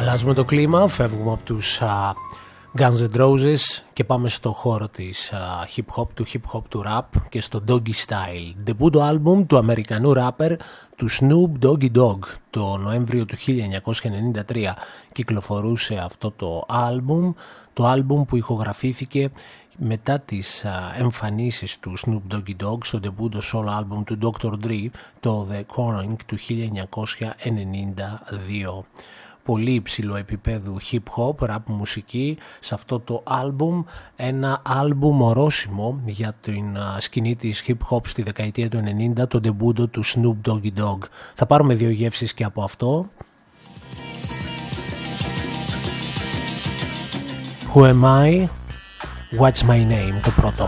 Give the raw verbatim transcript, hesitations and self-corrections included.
Αλλάζουμε το κλίμα, φεύγουμε από τους uh, Guns N' Roses και πάμε στο χώρο της uh, hip hop, του hip hop, του rap και στο Doggy Style. Ντεμπούτο άλμπουμ του Αμερικανού rapper του Snoop Doggy Dogg. Το Νοέμβριο του χίλια εννιακόσια ενενήντα τρία κυκλοφορούσε αυτό το άλμπουμ, το άλμπουμ που ηχογραφήθηκε μετά τις uh, εμφανίσεις του Snoop Doggy Dogg στο ντεμπούτο solo album του ντόκτορ Dre, το The Chronic του χίλια εννιακόσια ενενήντα δύο. Πολύ υψηλό επίπεδου hip hop, rap μουσική σε αυτό το άλμπουμ, ένα άλμπουμ ορόσημο για την uh, σκηνή της hip hop στη δεκαετία του ενενήντα, το ντεμπούτο του Snoop Doggy Dogg. Θα πάρουμε δύο γεύσεις και από αυτό. Who am I? What's my name, το πρώτο.